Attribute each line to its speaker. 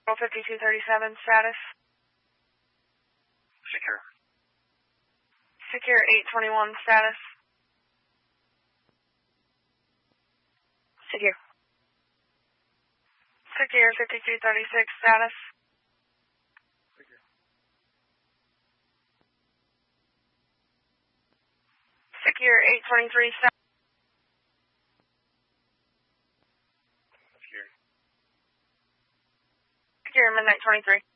Speaker 1: Roll 5237 status.
Speaker 2: Secure.
Speaker 1: Secure 821 status.
Speaker 3: Secure.
Speaker 1: Secure 5236 status.
Speaker 2: Secure.
Speaker 1: Secure 823 status.
Speaker 2: Secure.
Speaker 1: Secure midnight 23.